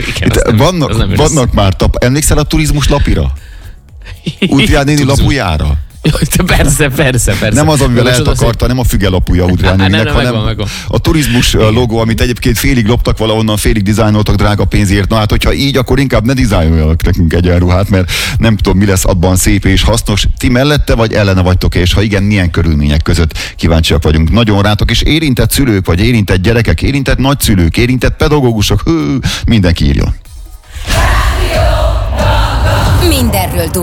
Igen, vannak már emlékszel a turizmus lapira? Udrián néni lapujára? Persze. Nem az, amivel eltakarta, nem a fügelapúja Udrián néninek, hanem megvan. a turizmus logó, amit egyébként félig loptak valahonnan, félig dizájnoltak drága pénzért. Na hát, hogyha így, akkor inkább ne dizájnoljanak nekünk egyenruhát, mert nem tudom, mi lesz abban szép és hasznos. Ti mellette vagy ellene vagytok, és ha igen, milyen körülmények között kíváncsiak vagyunk nagyon rátok, és érintett szülők, vagy érintett gyerekek, érintett nagyszülők, érintett pedagógusok, mindenki írjon. Mindenről